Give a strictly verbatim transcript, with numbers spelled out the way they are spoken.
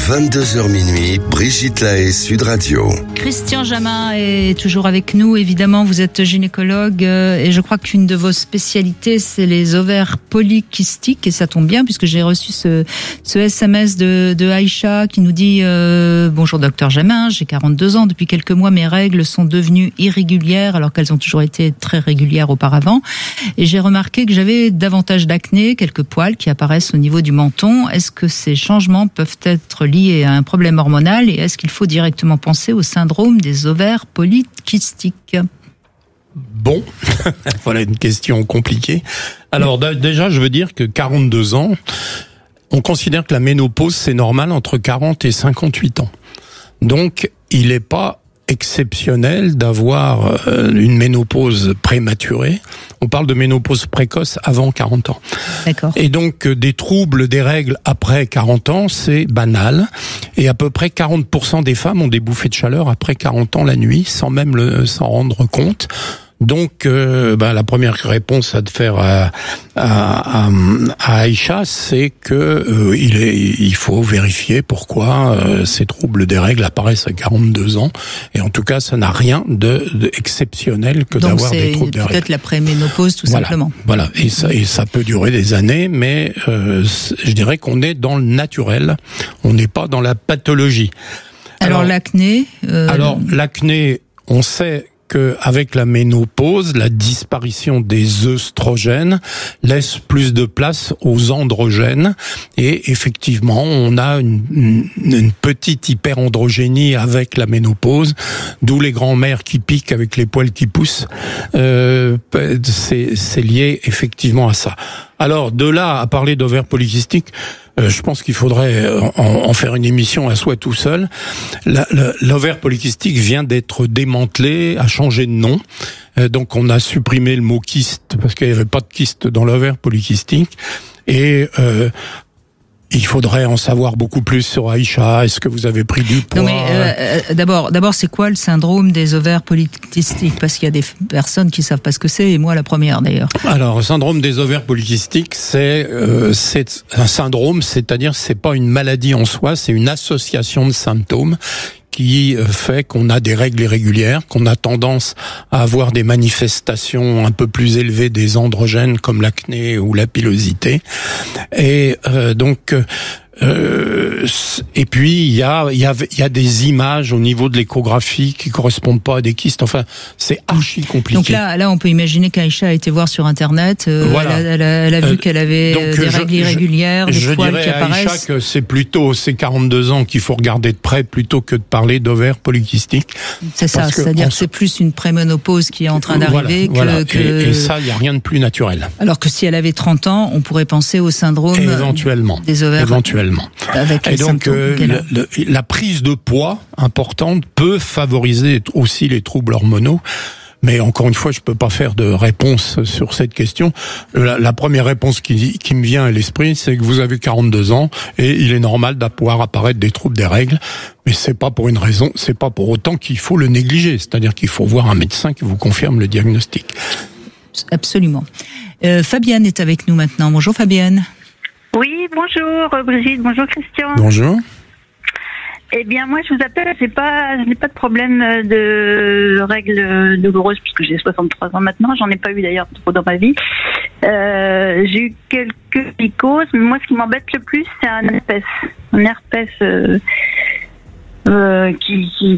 vingt-deux heures minuit, Brigitte Lahaie, Sud Radio. Christian Jamin est toujours avec nous. Évidemment, vous êtes gynécologue euh, et je crois qu'une de vos spécialités, c'est les ovaires polykystiques. Et ça tombe bien puisque j'ai reçu ce, ce S M S de, de Aïcha qui nous dit euh, « Bonjour docteur Jamin, j'ai quarante-deux ans. Depuis quelques mois, mes règles sont devenues irrégulières alors qu'elles ont toujours été très régulières auparavant. Et j'ai remarqué que j'avais davantage d'acné, quelques poils qui apparaissent au niveau du menton. Est-ce que ces changements peuvent être liés à un problème hormonal et est-ce qu'il faut directement penser au syndrome des ovaires polykystiques ?» Bon, voilà une question compliquée. Alors d- déjà, je veux dire que quarante-deux ans, on considère que la ménopause, c'est normal entre quarante et cinquante-huit ans. Donc, il n'est pas exceptionnel d'avoir euh, une ménopause prématurée. On parle de ménopause précoce avant quarante ans. D'accord. Et donc, euh, des troubles des règles après quarante ans, c'est banal. Et à peu près quarante pour cent des femmes ont des bouffées de chaleur après quarante ans la nuit, sans même le, s'en rendre compte. Donc, euh, ben, la première réponse à te faire à, à, à, à Aïcha, c'est que euh, il est, il faut vérifier pourquoi euh, ces troubles des règles apparaissent à quarante-deux ans. Et en tout cas, ça n'a rien de, de exceptionnel que Donc d'avoir des troubles des c'est règles. peut-être la préménopause tout Voilà, simplement. Voilà, et ça, et ça peut durer des années, mais euh, je dirais qu'on est dans le naturel, on n'est pas dans la pathologie. Alors, alors l'acné euh... Alors l'acné, on sait que avec la ménopause, la disparition des œstrogènes laisse plus de place aux androgènes et effectivement, on a une, une, une petite hyperandrogénie avec la ménopause, d'où les grands-mères qui piquent avec les poils qui poussent. Euh, c'est, c'est lié effectivement à ça. Alors de là à parler d'ovaires polykystiques, euh, je pense qu'il faudrait en, en faire une émission à soi tout seul. La, la, l'ovaire polykystique vient d'être démantelé, a changé de nom. Euh, donc on a supprimé le mot kyste parce qu'il n'y avait pas de kyste dans l'ovaire polykystique. Et euh, il faudrait en savoir beaucoup plus sur Aïcha. Est-ce que vous avez pris du poids ? Non mais euh, euh, d'abord, d'abord c'est quoi le syndrome des ovaires polykystiques ? Parce qu'il y a des personnes qui savent pas ce que c'est, et moi la première d'ailleurs. Alors, le syndrome des ovaires polykystiques, c'est euh, c'est un syndrome, c'est-à-dire c'est pas une maladie en soi, c'est une association de symptômes qui fait qu'on a des règles irrégulières, qu'on a tendance à avoir des manifestations un peu plus élevées des androgènes comme l'acné ou la pilosité. Et euh, donc euh, et puis il y a il y a il y a des images au niveau de l'échographie qui correspondent pas à des kystes. Enfin, c'est archi compliqué. Donc là là on peut imaginer qu'Aïcha a été voir sur internet, euh, voilà. elle, a, elle, a, elle a vu euh, qu'elle avait donc, des je, règles irrégulières, je, des poils je qui apparaissent. Je dirais à Aïcha que c'est plutôt ces quarante-deux ans qu'il faut regarder de près plutôt que de parler d'ovaires polykystiques. C'est ça, c'est-à-dire que, que c'est plus une préménopause qui est en train d'arriver voilà, que, voilà. que... Et, et ça, il n'y a rien de plus naturel. Alors que si elle avait trente ans, on pourrait penser au syndrome éventuellement, des ovaires. Éventuellement. Avec et donc, euh, le, le, la prise de poids importante peut favoriser aussi les troubles hormonaux. Mais encore une fois, je peux pas faire de réponse sur cette question. La, la première réponse qui, qui me vient à l'esprit, c'est que vous avez quarante-deux ans et il est normal de pouvoir apparaître des troubles des règles. Mais c'est pas pour une raison, c'est pas pour autant qu'il faut le négliger. C'est-à-dire qu'il faut voir un médecin qui vous confirme le diagnostic. Absolument. Euh, Fabienne est avec nous maintenant. Bonjour Fabienne. Oui, bonjour Brigitte, bonjour Christian. Bonjour. Eh bien, moi, je vous appelle, j'ai pas, je n'ai pas de problème de règles douloureuses puisque j'ai soixante-trois ans maintenant. J'en ai pas eu d'ailleurs trop dans ma vie. Euh, j'ai eu quelques mycoses, mais moi, ce qui m'embête le plus, c'est un herpès, un herpès euh, euh, qui, qui,